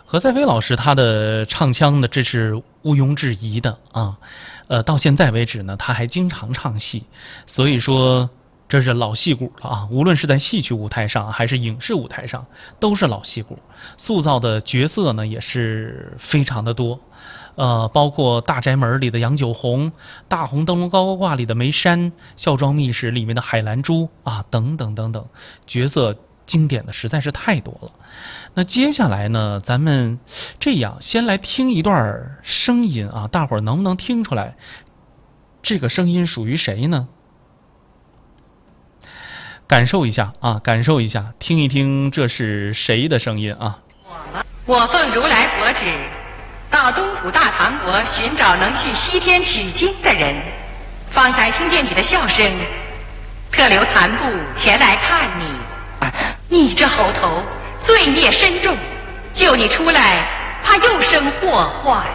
何赛飞老师他的唱腔呢，这是毋庸置疑的啊。到现在为止呢，他还经常唱戏，所以说这是老戏骨了啊。无论是在戏曲舞台上还是影视舞台上，都是老戏骨，塑造的角色呢也是非常的多。包括《大宅门》里的杨九红，《大红灯笼高高挂》里的梅山，《孝庄秘史》里面的海兰珠啊，等等等等，角色经典的实在是太多了。那接下来呢，咱们这样先来听一段声音啊，大伙儿能不能听出来这个声音属于谁呢？感受一下啊，感受一下，听一听这是谁的声音啊？ 我奉如来佛旨，到东土大唐国寻找能去西天取经的人，方才听见你的笑声，特留残部前来看你。你这猴头罪孽深重，救你出来怕又生祸患。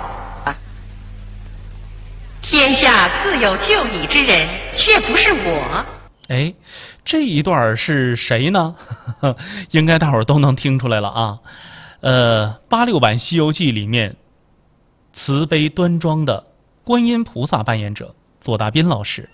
天下自有救你之人，却不是我。 哎，这一段是谁呢？应该大伙儿都能听出来了啊。86版《西游记》里面慈悲端庄的观音菩萨扮演者左大斌老师。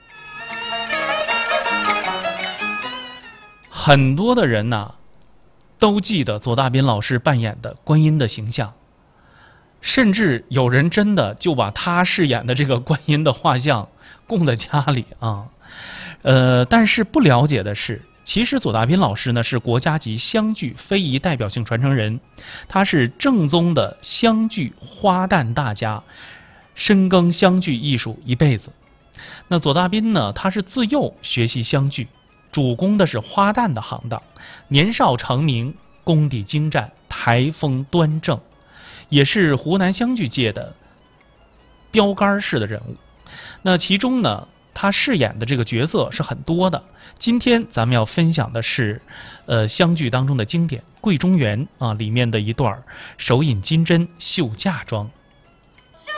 很多的人呐，都记得左大斌老师扮演的观音的形象，甚至有人真的就把他饰演的这个观音的画像供在家里啊。但是不了解的是，其实左大斌老师呢是国家级湘剧非遗代表性传承人，他是正宗的湘剧花旦大家，深耕湘剧艺术一辈子。那左大斌呢，他是自幼学习湘剧，主攻的是花旦的行当，年少成名，功底精湛，台风端正，也是湖南湘剧界的标杆式的人物。那其中呢，他饰演的这个角色是很多的。今天咱们要分享的是，湘剧当中的经典《桂中元》啊里面的一段手引金针绣嫁妆。